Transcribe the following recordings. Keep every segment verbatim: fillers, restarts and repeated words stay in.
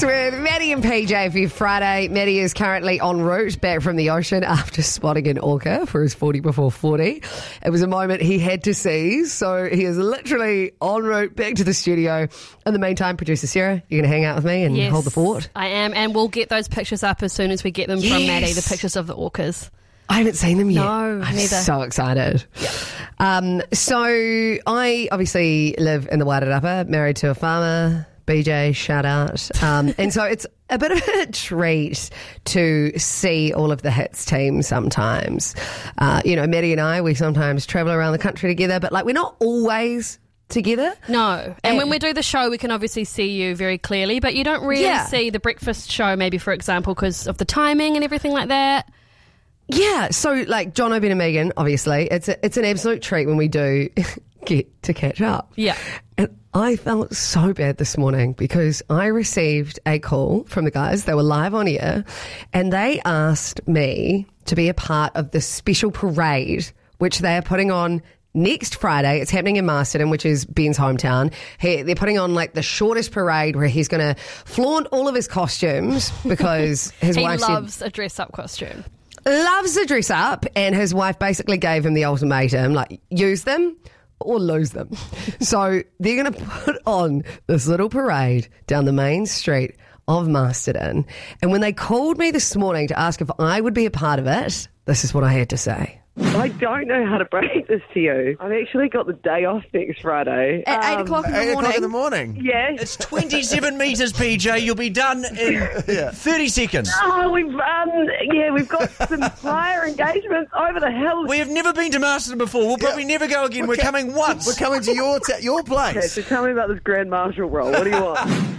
Breakfast with Maddie and P J for your Friday. Maddie is currently en route back from the ocean after spotting an orca for his forty before forty. It was a moment he had to seize, so he is literally en route back to the studio. In the meantime, producer Sarah, you're going to hang out with me and yes, hold the fort? I am, and we'll get those pictures up as soon as we get them yes. from Maddie, the pictures of the orcas. I haven't seen them yet. No, I'm neither. so excited. Yep. Um, so I obviously live in the Wairarapa, married to a farmer. B J, shout out. Um, and so it's a bit of a treat to see all of the hits teams sometimes. Uh, you know, Maddie and I, we sometimes travel around the country together, but like we're not always together. No. And, And- when we do the show, we can obviously see you very clearly, but you don't really Yeah. see the breakfast show, maybe, for example, because of the timing and everything like that. Yeah, so like John O'Ben and Megan, obviously, it's a, it's an absolute treat when we do get to catch up. Yeah. And I felt so bad this morning because I received a call from the guys. They were live on air and they asked me to be a part of the special parade which they are putting on next Friday. It's happening in Masterton, which is Ben's hometown. He, they're putting on like the shortest parade where he's going to flaunt all of his costumes because his He wife said... loves a dress-up costume. Loves to dress up, and his wife basically gave him the ultimatum, like, use them or lose them. So they're going to put on this little parade down the main street of Masterton. And when they called me this morning to ask if I would be a part of it, this is what I had to say. I don't know how to break this to you. I've actually got the day off next Friday. At Um, eight o'clock in the Eight morning. o'clock in the morning. Yes. It's twenty-seven metres, P J. You'll be done in Yeah. thirty seconds. Oh, we've um, yeah, we've got some flyer engagements over the hills. We have never been to Masterton before. We'll probably never go again. We're, ca- coming once. We're coming to your ta- your Okay, place. so tell me about this Grand Marshal role. What do you want?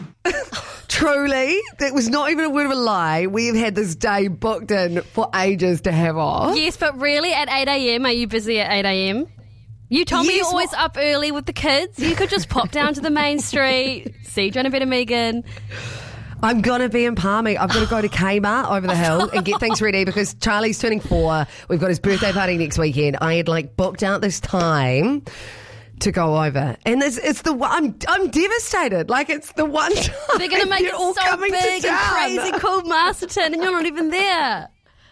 Truly, that was not even a word of a lie. We've had this day booked in for ages to have off. Yes, but really, at eight a.m, are you busy at eight a.m? You told me Yes, you're always up early with the kids. You could just pop down to the main street, see John and Megan. I'm going to be in Palmy. I've got to go to Kmart over the hill and get things ready because Charlie's turning four. We've got his birthday party next weekend. I had like booked out this time to go over. And it's, it's the one, I'm, I'm devastated. Like it's the one time They're going to make they're it all so coming to big and town. crazy called Masterton, and you're not even there.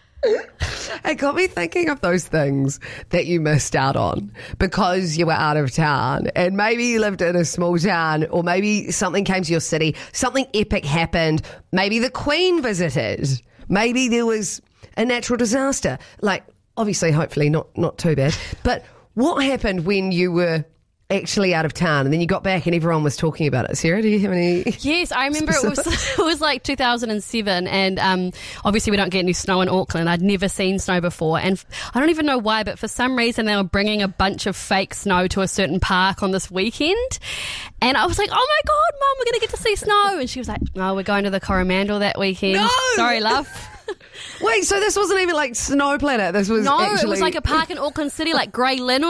It got me thinking of those things that you missed out on because you were out of town and maybe you lived in a small town or maybe something came to your city, something epic happened, maybe the Queen visited, maybe there was a natural disaster. Like, obviously, hopefully not, not too bad, but what happened when you were actually out of town and then you got back and everyone was talking about it? Sarah, do you have any? Yes, I remember it was it was like two thousand seven, and um, obviously we don't get any snow in Auckland. I'd never seen snow before, and f- I don't even know why, but for some reason they were bringing a bunch of fake snow to a certain park on this weekend, and I was like, "Oh my god, Mum, we're going to get to see snow!" And she was like, "No, we're going to the Coromandel that weekend." No! Sorry, love. Wait, so this wasn't even like Snow Planet. This was No, actually... it was like a park in Auckland City, like Grey Lynn